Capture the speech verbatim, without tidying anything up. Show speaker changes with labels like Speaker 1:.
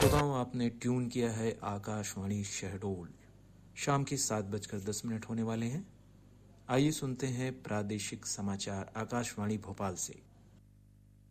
Speaker 1: श्रोताओं, आपने ट्यून किया है आकाशवाणी शहडोल। शाम के सात बजकर दस मिनट होने वाले हैं। आइए सुनते हैं प्रादेशिक समाचार आकाशवाणी भोपाल से।